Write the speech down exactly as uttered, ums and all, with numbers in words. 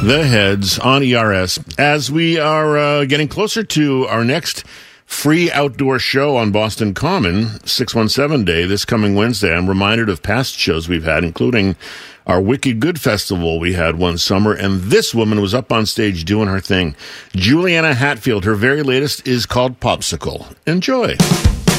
The Heads on E R S. As we are uh, getting closer to our next free outdoor show on Boston Common, six one seven Day, this coming Wednesday, I'm reminded of past shows we've had, including our Wicked Good Festival we had one summer, and this woman was up on stage doing her thing. Juliana Hatfield, her very latest is called Popsicle. Enjoy.